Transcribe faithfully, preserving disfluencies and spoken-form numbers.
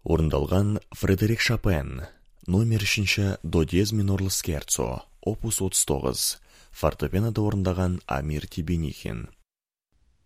Орындалған Фредерик Шопен, номер үшінші до диез минорлы скерцо, опус отыз тоғыз, фортепианода орындаған Амир Тибенихин.